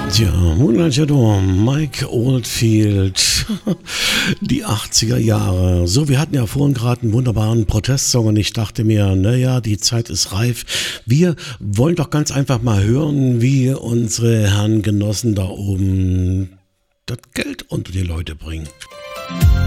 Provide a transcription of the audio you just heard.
Tja, Moonlight Shadow, Mike Oldfield, die 80er Jahre. So, wir hatten ja vorhin gerade einen wunderbaren Protestsong und ich dachte mir, naja, die Zeit ist reif. Wir wollen doch ganz einfach mal hören, wie unsere Herren Genossen da oben das Geld unter die Leute bringen.